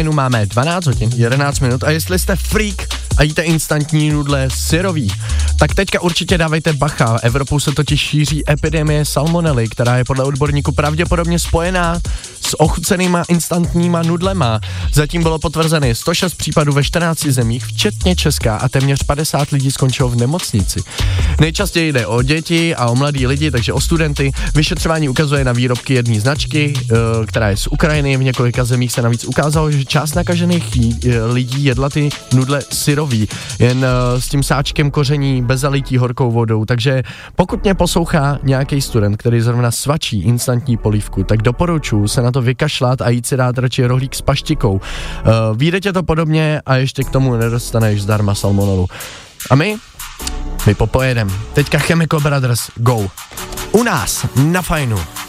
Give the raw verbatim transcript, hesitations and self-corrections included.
máme dvanáct hodin, jedenáct minut a jestli jste freak a jíte instantní nudle syrový, tak teďka určitě dávejte bacha. Evropou se totiž šíří epidemie salmonely, která je podle odborníků pravděpodobně spojená s ochucenýma instantníma nudlema. Zatím bylo potvrzeny sto šest případů ve čtrnácti zemích, včetně Česka, a téměř padesát lidí skončilo v nemocnici. Nejčastěji jde o děti a o mladý lidi, takže o studenty. Vyšetřování ukazuje na výrobky jedné značky, která je z Ukrajiny. V několika zemích se navíc ukázalo, že část nakažených lidí jedla ty nudle syrový, jen s tím sáčkem koření, bez zalití horkou vodou. Takže pokud mě poslouchá nějaký student, který zrovna svačí instantní polívku, tak doporučuji se na to vykašlat a jít si dát radši rohlík s paštikou. Uh, vyjde tě to podobně a ještě k tomu nedostaneš zdarma salmonelu. A my? My popojedem. Teďka Chemical Brothers, go. U nás, na Fajnu.